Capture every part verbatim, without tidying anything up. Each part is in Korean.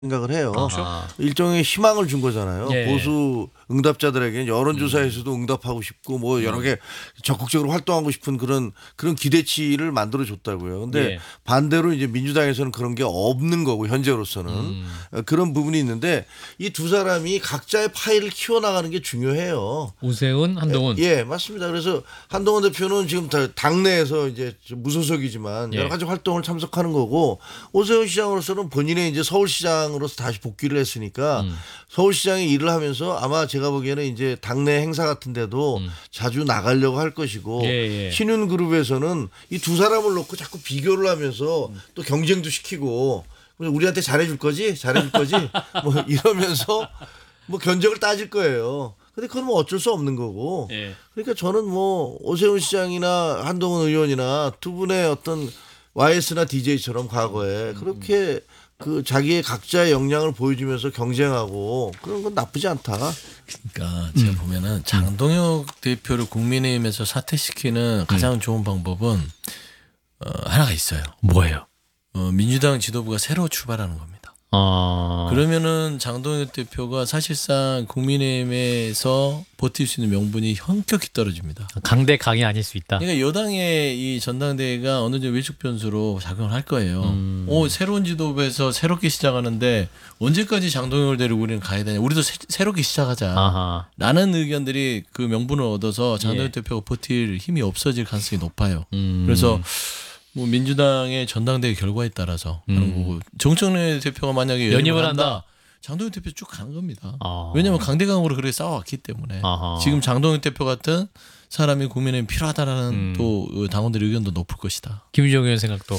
생각을 해요. 아하. 일종의 희망을 준 거잖아요. 예. 보수 응답자들에게 여론조사에서도 응답하고 싶고 뭐 여러 개 적극적으로 활동하고 싶은 그런 그런 기대치를 만들어 줬다고요. 근데 예. 반대로 이제 민주당에서는 그런 게 없는 거고 현재로서는 음. 그런 부분이 있는데 이 두 사람이 각자의 파일을 키워나가는 게 중요해요. 오세훈, 한동훈. 예, 예, 맞습니다. 그래서 한동훈 대표는 지금 다 당내에서 이제 무소속이지만 예. 여러 가지 활동을 참석하는 거고 오세훈 시장으로서는 본인의 이제 서울시장으로서 다시 복귀를 했으니까 음. 서울시장에 일을 하면서 아마 제가 보기에는 이제 당내 행사 같은데도 음. 자주 나가려고 할 것이고 예, 예. 신윤그룹에서는 이 두 사람을 놓고 자꾸 비교를 하면서 또 경쟁도 시키고 우리한테 잘해줄 거지, 잘해줄 거지, 뭐 이러면서 뭐 견적을 따질 거예요. 근데 그건 뭐 어쩔 수 없는 거고. 예. 그러니까 저는 뭐 오세훈 시장이나 한동훈 의원이나 두 분의 어떤 와이에스나 디제이처럼 과거에 그렇게 그 자기의 각자의 역량을 보여주면서 경쟁하고 그런 건 나쁘지 않다. 그러니까 제가 보면은 장동혁 대표를 국민의힘에서 사퇴시키는 가장 좋은 방법은 어, 하나가 있어요. 뭐예요? 어, 민주당 지도부가 새로 출발하는 겁니다. 아. 그러면은 장동혁 대표가 사실상 국민의힘에서 버틸 수 있는 명분이 현격히 떨어집니다. 강대 강이 아닐 수 있다. 그러니까 여당의 이 전당대회가 어느 정도 외축 변수로 작용을 할 거예요. 음. 오, 새로운 지도부에서 새롭게 시작하는데 언제까지 장동혁을 데리고 우리는 가야 되냐. 우리도 새, 새롭게 시작하자. 아하. 라는 의견들이 그 명분을 얻어서 장동혁 예. 대표가 버틸 힘이 없어질 가능성이 높아요. 음. 그래서 뭐 민주당의 전당대회 결과에 따라서 음. 하는 거고 정청래 대표가 만약에 연임을 연임을 한다. 한다. 장동혁 대표 쭉 가는 겁니다. 아. 왜냐하면 강대강으로 그렇게 싸워왔기 때문에 아하. 지금 장동혁 대표 같은 사람이 국민의힘 필요하다라는 음. 또 당원들의 의견도 높을 것이다. 김유정 의원 생각도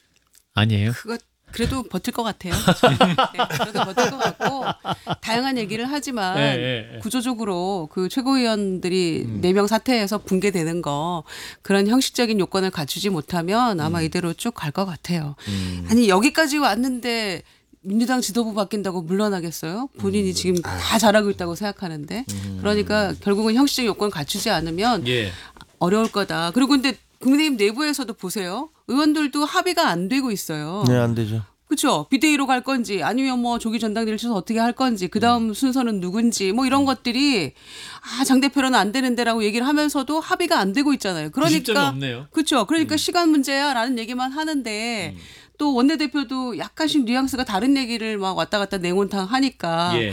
아니에요? 그거 그래도 버틸 것 같아요. 네, 그래도 버틸 것 같고 다양한 얘기를 하지만 예, 예, 예. 구조적으로 그 최고위원들이 음. 네 명 사퇴해서 붕괴되는 거 그런 형식적인 요건을 갖추지 못하면 아마 음. 이대로 쭉 갈 것 같아요. 아니 여기까지 왔는데 민주당 지도부 바뀐다고 물러나겠어요? 본인이 지금 다 잘하고 있다고 생각하는데 그러니까 결국은 형식적 요건을 갖추지 않으면 예. 어려울 거다. 그리고 근데 국민의힘 내부에서도 보세요. 의원들도 합의가 안 되고 있어요. 네, 안 되죠. 그렇죠. 비대위로 갈 건지 아니면 뭐 조기 전당대회를 쳐서 어떻게 할 건지 그다음 순서는 누군지 뭐 이런 것들이 아, 장 대표로는 안 되는데라고 얘기를 하면서도 합의가 안 되고 있잖아요. 구십점이 그러니까 없네요. 그렇죠. 그러니까 시간 문제야라는 얘기만 하는데 또 원내대표도 약간씩 뉘앙스가 다른 얘기를 막 왔다 갔다 냉온탕 하니까 예.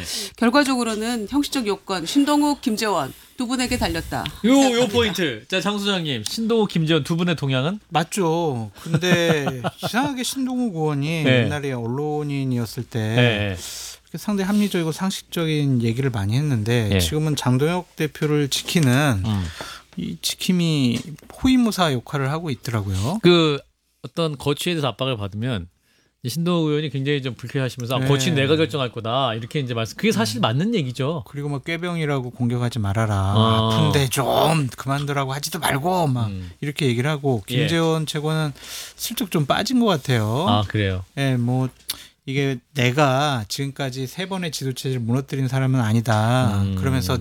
결과적으로는 형식적 요건 신동욱, 김재원 두 분에게 달렸다. 요, 요 포인트. 자, 장 소장님. 신동욱, 김재원 두 분의 동향은? 맞죠. 근데 이상하게 신동욱 의원이 네. 옛날에 언론인이었을 때 예. 그렇게 상당히 합리적이고 상식적인 얘기를 많이 했는데 예. 지금은 장동혁 대표를 지키는 음. 이 지킴이 호위무사 역할을 하고 있더라고요. 그 어떤 거취에 대해서 압박을 받으면 이제 신동욱 의원이 굉장히 좀 불쾌하시면서 아, 네. 거취는 내가 결정할 거다. 이렇게 이제 말씀. 그게 사실 맞는 얘기죠. 그리고 뭐 꾀병이라고 공격하지 말아라. 아. 아픈데 좀 그만두라고 하지도 말고 막 음. 이렇게 얘기를 하고 예. 김재원 최고는 슬쩍 좀 빠진 것 같아요. 아, 그래요. 예, 뭐 이게 내가 지금까지 세 번의 지도체제를 무너뜨린 사람은 아니다. 음. 그러면서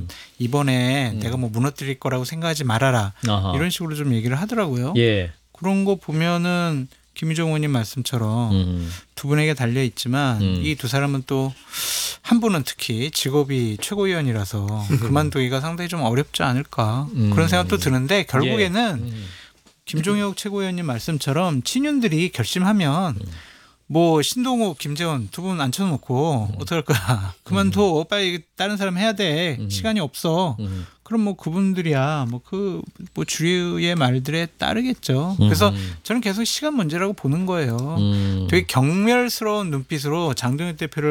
이번에 음. 내가 뭐 무너뜨릴 거라고 생각하지 말아라. 아하. 이런 식으로 좀 얘기를 하더라고요. 예. 그런 거 보면은 김유정 의원님 말씀처럼 음. 두 분에게 달려 있지만 음. 이 두 사람은 또 한 분은 특히 직업이 최고위원이라서 그만두기가 상당히 좀 어렵지 않을까 음. 그런 생각도 드는데 예. 결국에는 음. 김종혁 최고위원님 말씀처럼 친윤들이 결심하면 음. 뭐 신동욱, 김재원 두 분 앉혀놓고 음. 어떡할 거야. 그만둬. 빨리 다른 사람 해야 돼. 음. 시간이 없어. 음. 그럼 뭐 그분들이야 뭐 그 뭐 주류의 말들에 따르겠죠. 그래서 음. 저는 계속 시간 문제라고 보는 거예요. 음. 되게 경멸스러운 눈빛으로 장동혁 대표를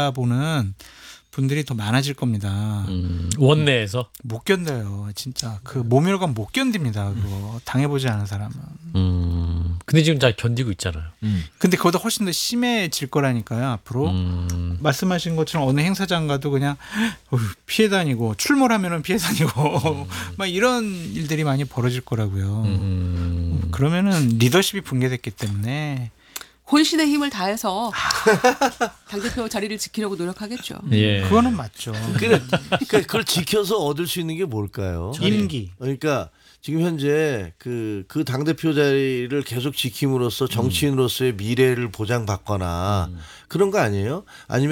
바라보는 분들이 더 많아질 겁니다. 음. 원내에서. 못 견뎌요. 진짜 그 모멸감 못 견딥니다. 그거 당해보지 않은 사람은. 음. 근데 지금 잘 견디고 있잖아요. 음. 근데 그보다 훨씬 더 심해질 거라니까요. 앞으로. 음. 말씀하신 것처럼 어느 행사장 가도 그냥 어휴, 피해 다니고 출몰하면은 피해 다니고 막 이런 일들이 많이 벌어질 거라고요. 음. 그러면은 리더십이 붕괴됐기 때문에 혼신의 힘을 다해서 당대표 자리를 지키려고 노력하겠죠. 예. 그거는 맞죠. 그래, 그러니까 그걸 지켜서 얻을 수 있는 게 뭘까요? 임기. 그러니까 지금 현재 그, 그 당대표 자리를 계속 지킴으로써 정치인으로서의 미래를 보장받거나 그런 거 아니에요? 아니면